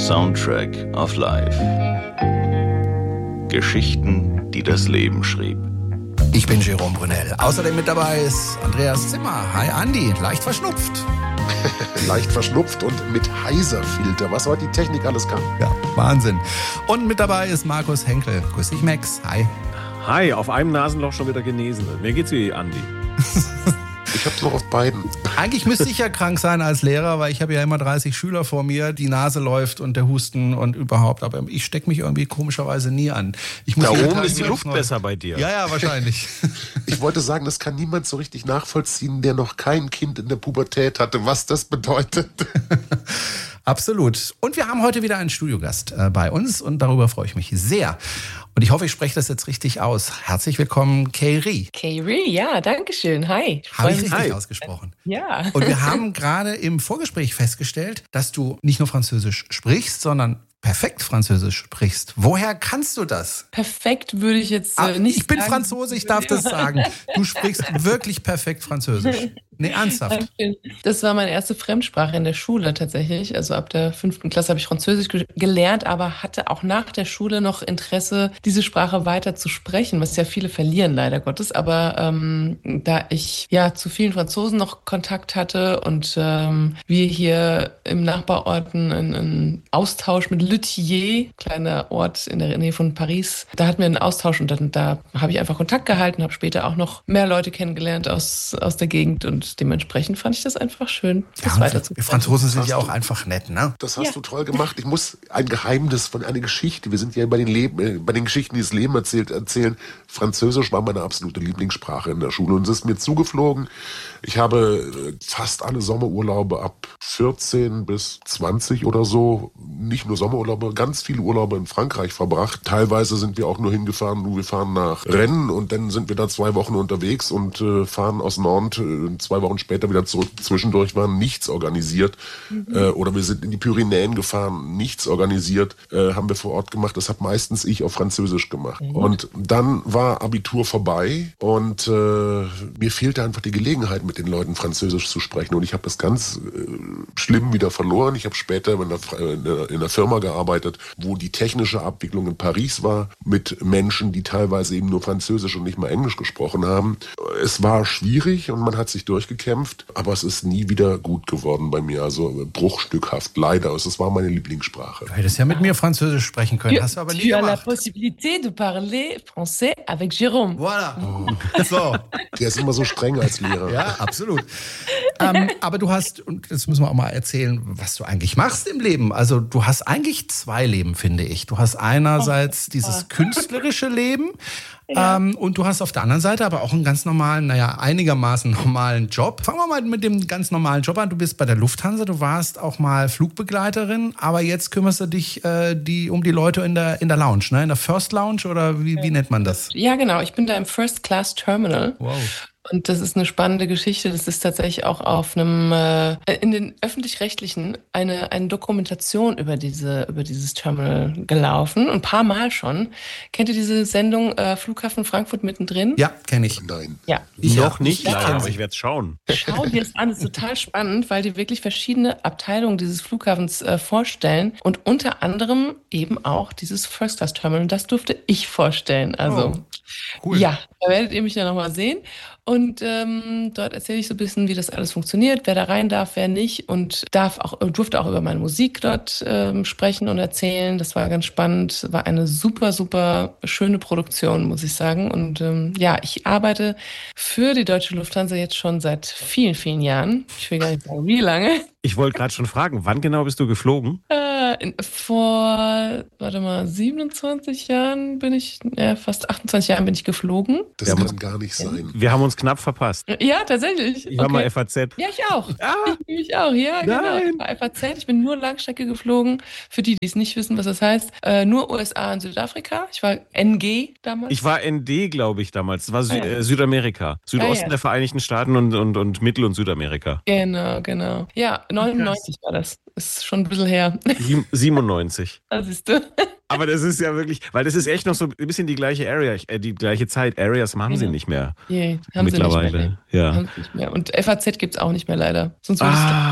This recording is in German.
Soundtrack of Life. Geschichten, die das Leben schrieb. Ich bin Jerome Brunel. Außerdem mit dabei ist Andreas Zimmer. Hi Andi, leicht verschnupft. Leicht verschnupft und mit Heiser-Filter, was heute die Technik alles kann. Ja, Wahnsinn. Und mit dabei ist Markus Henkel. Grüß dich, Max. Hi. Hi, auf einem Nasenloch schon wieder genesen. Mir geht's wie Andi. Ich hab's noch auf beiden. Eigentlich müsste ich ja krank sein als Lehrer, weil ich habe ja immer 30 Schüler vor mir, die Nase läuft und der Husten und überhaupt. Aber ich stecke mich irgendwie komischerweise nie an. Da oben ist die Luft besser bei dir. Ja, wahrscheinlich. Ich wollte sagen, das kann niemand so richtig nachvollziehen, der noch kein Kind in der Pubertät hatte, was das bedeutet. Absolut. Und wir haben heute wieder einen Studiogast bei uns und darüber freue ich mich sehr. Und ich hoffe, ich spreche das jetzt richtig aus. Herzlich willkommen, Kay-Ri. Kay-Ri, ja, danke schön. Hi. Habe ich richtig ausgesprochen? Ja. Und wir haben gerade im Vorgespräch festgestellt, dass du nicht nur Französisch sprichst, sondern perfekt Französisch sprichst. Woher kannst du das? Perfekt würde ich jetzt nicht Ich bin sagen. Franzose, ich darf das sagen. Du sprichst wirklich perfekt Französisch. Nee, ernsthaft. Das war meine erste Fremdsprache in der Schule tatsächlich. Also ab der 5. Klasse habe ich Französisch gelernt, aber hatte auch nach der Schule noch Interesse, diese Sprache weiter zu sprechen, was ja viele verlieren, leider Gottes. Aber da ich ja zu vielen Franzosen noch Kontakt hatte und wir hier im Nachbarort einen Austausch mit Le Tillet, kleiner Ort in der Nähe von Paris, da hatten wir einen Austausch und da habe ich einfach Kontakt gehalten, habe später auch noch mehr Leute kennengelernt aus der Gegend und dementsprechend fand ich das einfach schön, das weiterzugeben. Wir Franzosen sind ja auch einfach nett, ne? Das hast du toll gemacht. Ich muss ein Geheimnis von einer Geschichte, wir sind ja bei den Geschichten, die das Leben erzählen. Französisch war meine absolute Lieblingssprache in der Schule und es ist mir zugeflogen. Ich habe fast alle Sommerurlaube ab 14 bis 20 oder so, nicht nur Sommerurlaube, ganz viele Urlaube in Frankreich verbracht. Teilweise sind wir auch nur hingefahren, wir fahren nach Rennes und dann sind wir da 2 Wochen unterwegs und fahren aus Nantes 2 Wochen später wieder zurück. Zwischendurch war nichts organisiert. Oder wir sind in die Pyrenäen gefahren, nichts organisiert, haben wir vor Ort gemacht. Das habe meistens ich auf Französisch gemacht. Und dann war Abitur vorbei und mir fehlte einfach die Gelegenheit, mit den Leuten Französisch zu sprechen. Und ich habe das ganz schlimm wieder verloren. Ich habe später in einer Firma gearbeitet, wo die technische Abwicklung in Paris war, mit Menschen, die teilweise eben nur Französisch und nicht mal Englisch gesprochen haben. Es war schwierig und man hat sich durchgekämpft, aber es ist nie wieder gut geworden bei mir. Also bruchstückhaft, leider. Es war meine Lieblingssprache. Du hättest ja mit mir Französisch sprechen können, hast du aber nie gemacht. Tu as la possibilité de parler français avec Jérôme. Voilà. So. Der ist immer so streng als Lehrer. Ja, absolut. Aber du hast, und das müssen wir auch mal erzählen, was du eigentlich machst im Leben. Also du hast eigentlich 2 Leben, finde ich. Du hast einerseits dieses künstlerische Leben, und du hast auf der anderen Seite aber auch einen ganz normalen, einigermaßen normalen Job. Fangen wir mal mit dem ganz normalen Job an. Du bist bei der Lufthansa, du warst auch mal Flugbegleiterin, aber jetzt kümmerst du dich um die Leute in der Lounge, ne? In der First Lounge oder wie nennt man das? Ja, genau. Ich bin da im First Class Terminal. Wow. Und das ist eine spannende Geschichte. Das ist tatsächlich auch auf einem, in den Öffentlich-Rechtlichen eine Dokumentation über dieses Terminal gelaufen. Ein paar Mal schon. Kennt ihr diese Sendung Flughafen Frankfurt mittendrin? Ja, kenne ich. Nein. Ja. Noch nicht, Ja. leider, aber ich werde es schauen. Schau dir es an, das ist total spannend, weil die wirklich verschiedene Abteilungen dieses Flughafens vorstellen und unter anderem eben auch dieses First-Class-Terminal. Und das durfte ich vorstellen. Also, cool. Ja, da werdet ihr mich ja nochmal sehen. Und dort erzähle ich so ein bisschen, wie das alles funktioniert, wer da rein darf, wer nicht und durfte auch über meine Musik dort sprechen und erzählen. Das war ganz spannend, war eine super, super schöne Produktion, muss ich sagen. Und ich arbeite für die Deutsche Lufthansa jetzt schon seit vielen, vielen Jahren. Ich will gar nicht sagen, wie lange. Ich wollte gerade schon fragen, wann genau bist du geflogen? Vor 27 Jahren fast 28 Jahren bin ich geflogen. Das kann gar nicht sein. Wir haben uns knapp verpasst. Ja, tatsächlich. Ich war mal FAZ. Ja, ich auch. Ah, Ich auch, ja, genau. nein. Ich war FAZ, ich bin nur Langstrecke geflogen. Für die es nicht wissen, was das heißt. Nur USA und Südafrika. Ich war NG damals. Ich war ND, glaube ich, damals. Das war Südamerika. Südosten ja. der Vereinigten Staaten und Mittel- und Südamerika. Genau. Ja, 99 war das. Ist schon ein bisschen her. 97. Da siehst du. Aber das ist ja wirklich, weil das ist echt noch so ein bisschen die gleiche Area, die gleiche Zeit. Areas haben sie nicht mehr. Nee, haben mittlerweile. Sie nicht mehr. Ja. Haben sie nicht mehr. Und FAZ gibt es auch nicht mehr leider. Sonst